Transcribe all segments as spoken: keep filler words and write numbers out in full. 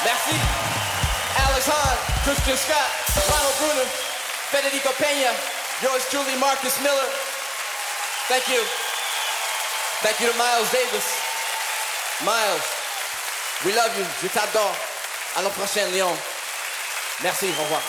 Merci. Alex Hahn, Christian Scott, Ronald Bruner, Federico Pena, yours truly, Marcus Miller. Thank you. Thank you to Miles Davis. Miles, we love you. Je t'adore. À la prochaine, Lyon. Merci. Au revoir.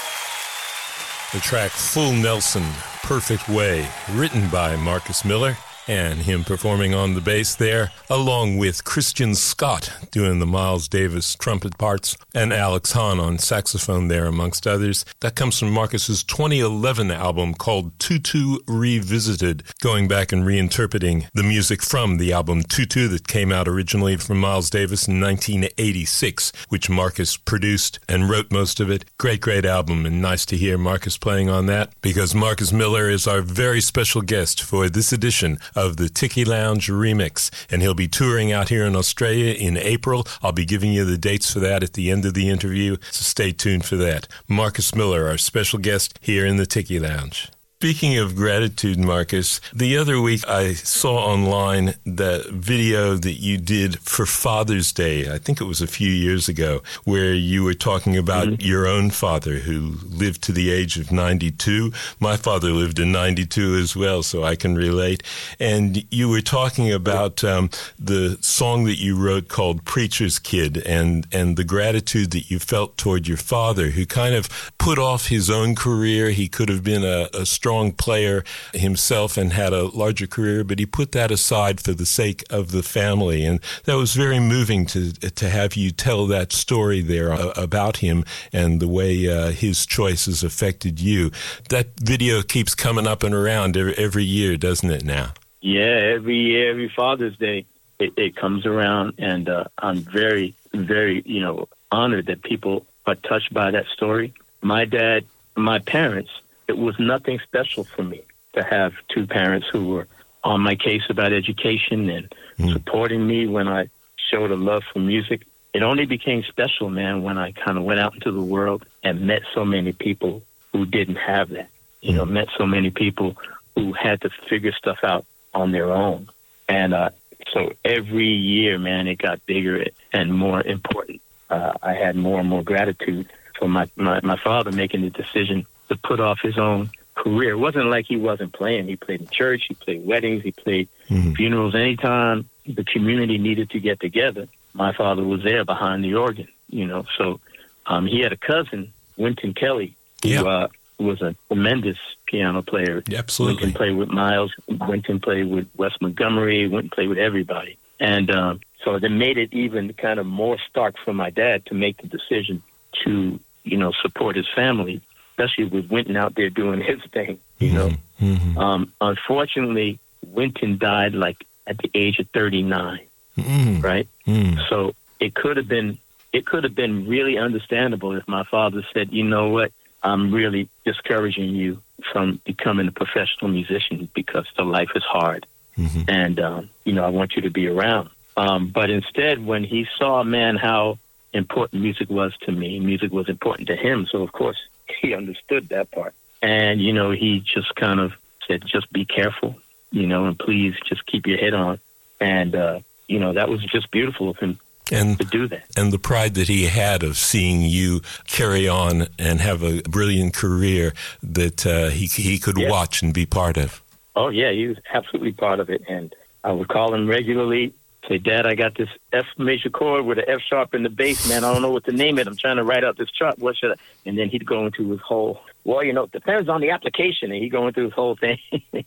The track Full Nelson, Perfect Way, written by Marcus Miller, and him performing on the bass there, along with Christian Scott doing the Miles Davis trumpet parts, and Alex Hahn on saxophone there, amongst others. That comes from Marcus's twenty eleven album called Tutu Revisited, going back and reinterpreting the music from the album Tutu that came out originally from Miles Davis in nineteen eighty-six, which Marcus produced and wrote most of it. Great, great album, and nice to hear Marcus playing on that, because Marcus Miller is our very special guest for this edition of the Tiki Lounge Remix, and he'll be touring out here in Australia in April. I'll be giving you the dates for that at the end of the interview, so stay tuned for that. Marcus Miller, our special guest here in the Tiki Lounge. Speaking of gratitude, Marcus, the other week I saw online the video that you did for Father's Day. I think it was a few years ago, where you were talking about mm-hmm. your own father who lived to the age of ninety-two. My father lived in ninety-two as well, so I can relate. And you were talking about um, the song that you wrote called Preacher's Kid, and, and the gratitude that you felt toward your father, who kind of put off his own career. He could have been a, a strong player himself and had a larger career, but he put that aside for the sake of the family. And that was very moving to to have you tell that story there about him and the way uh, his choices affected you. That video keeps coming up and around every, every year, doesn't it now? Yeah, every year, every Father's Day, it, it comes around, and uh, I'm very, very, you know, honored that people are touched by that story. My dad, my parents, it was nothing special for me to have two parents who were on my case about education and mm. supporting me when I showed a love for music. It only became special, man, when I kind of went out into the world and met so many people who didn't have that. You mm. know, met so many people who had to figure stuff out on their own. And uh, so every year, man, it got bigger and more important. Uh, I had more and more gratitude for my, my, my father making the decision to put off his own career. It wasn't like he wasn't playing. He played in church, he played weddings, he played mm-hmm. funerals. Anytime the community needed to get together, my father was there behind the organ, you know. So um, he had a cousin, Wynton Kelly, who yeah. uh, was a tremendous piano player. Yeah, absolutely. Wynton played with Miles, Wynton played with Wes Montgomery, Wynton played with everybody. And um, so that made it even kind of more stark for my dad to make the decision to, you know, support his family, especially with Wynton out there doing his thing, you know. Mm-hmm. Um, unfortunately, Wynton died like at the age of thirty-nine, mm-hmm. right? Mm-hmm. So it could have been it could have been really understandable if my father said, you know what, I'm really discouraging you from becoming a professional musician because the life is hard. Mm-hmm. And, um, you know, I want you to be around. Um, but instead, when he saw, man, how important music was to me, music was important to him. So, of course, he understood that part. And, you know, he just kind of said, just be careful, you know, and please just keep your head on. And, uh, you know, that was just beautiful of him and, to do that. And the pride that he had of seeing you carry on and have a brilliant career that uh, he, he could yeah. watch and be part of. Oh, yeah, he was absolutely part of it. And I would call him regularly, say, Dad, I got this F major chord with an F sharp in the bass, man. I don't know what to name it. I'm trying to write out this chart. What should I? And then he'd go into his whole, well, you know, it depends on the application. And he'd go into his whole thing.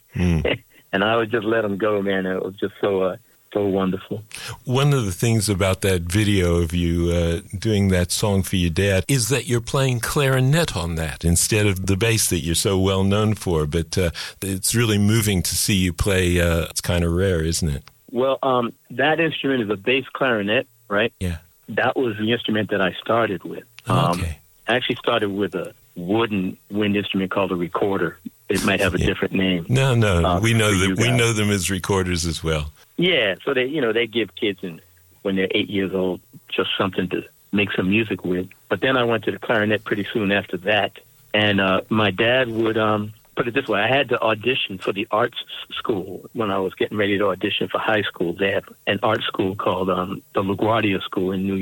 Mm. And I would just let him go, man. It was just so, uh, so wonderful. One of the things about that video of you uh, doing that song for your dad is that you're playing clarinet on that instead of the bass that you're so well known for. But uh, it's really moving to see you play. Uh, it's kind of rare, isn't it? Well, um, that instrument is a bass clarinet, right? Yeah. That was the instrument that I started with. Um, okay. I actually started with a wooden wind instrument called a recorder. It might have a yeah. different name. No, no, uh, we know them. We know them as recorders as well. Yeah, so they, you know, they give kids, and when they're eight years old, just something to make some music with. But then I went to the clarinet pretty soon after that, and uh, my dad would um, put it this way: I had to audition for the arts school when I was getting ready to audition for high school. They have an art school called um, the LaGuardia School in New York,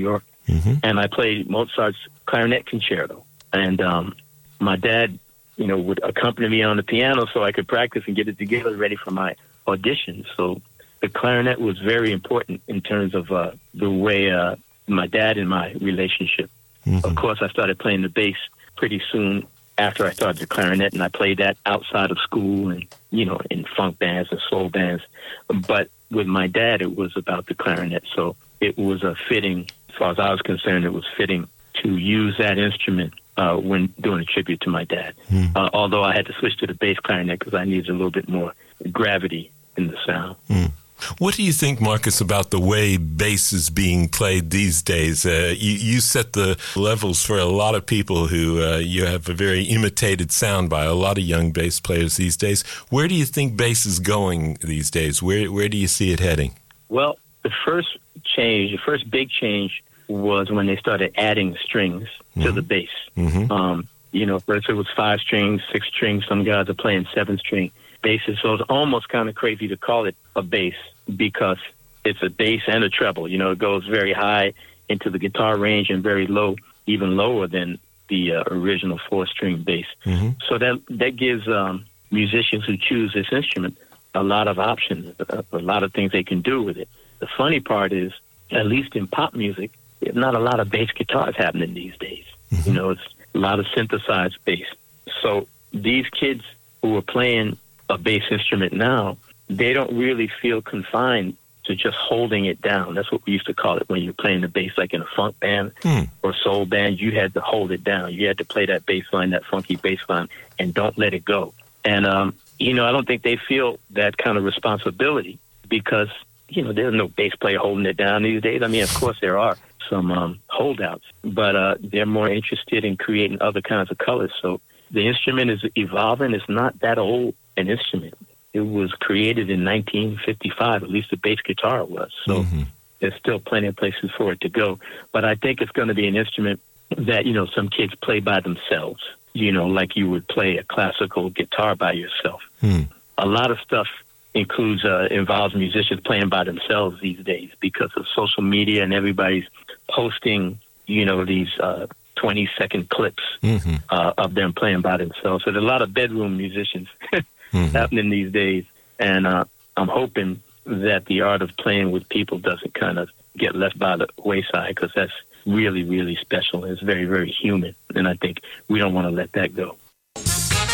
mm-hmm. and I played Mozart's clarinet concerto. And um, my dad, you know, would accompany me on the piano so I could practice and get it together ready for my auditions. So the clarinet was very important in terms of uh, the way uh, my dad and my relationship. Mm-hmm. Of course, I started playing the bass pretty soon after I started the clarinet, and I played that outside of school and, you know, in funk bands and soul bands. But with my dad, it was about the clarinet. So it was a fitting, as far as I was concerned, it was fitting to use that instrument uh, when doing a tribute to my dad. Mm. Uh, although I had to switch to the bass clarinet because I needed a little bit more gravity in the sound. Mm. What do you think, Marcus, about the way bass is being played these days? Uh, you, you set the levels for a lot of people who uh, you have a very imitated sound by, a lot of young bass players these days. Where do you think bass is going these days? Where where do you see it heading? Well, the first change, the first big change was when they started adding strings mm-hmm. to the bass. Mm-hmm. Um, you know, first it was five strings, six strings. Some guys are playing seven string basses. So it's almost kind of crazy to call it a bass because it's a bass and a treble. You know, it goes very high into the guitar range and very low, even lower than the uh, original four-string bass. Mm-hmm. So that that gives um, musicians who choose this instrument a lot of options, a, a lot of things they can do with it. The funny part is, at least in pop music, there's not a lot of bass guitars happening these days. Mm-hmm. You know, it's a lot of synthesized bass. So these kids who are playing a bass instrument now, they don't really feel confined to just holding it down. That's what we used to call it when you're playing the bass, like in a funk band mm. or soul band. You had to hold it down. You had to play that bass line, that funky bass line, and don't let it go. And, um, you know, I don't think they feel that kind of responsibility because, you know, there's no bass player holding it down these days. I mean, of course there are some um, holdouts, but uh, they're more interested in creating other kinds of colors. So the instrument is evolving. It's not that old an instrument. It was created in nineteen fifty-five, at least the bass guitar was. So mm-hmm. there's still plenty of places for it to go. But I think it's going to be an instrument that, you know, some kids play by themselves, you know, like you would play a classical guitar by yourself. Mm. A lot of stuff includes, uh, involves musicians playing by themselves these days because of social media and everybody's posting, you know, these uh, twenty-second clips mm-hmm. uh, of them playing by themselves. So there's a lot of bedroom musicians mm-hmm. happening these days. And uh, I'm hoping that the art of playing with people doesn't kind of get left by the wayside because that's really, really special. It's very, very human. And I think we don't want to let that go.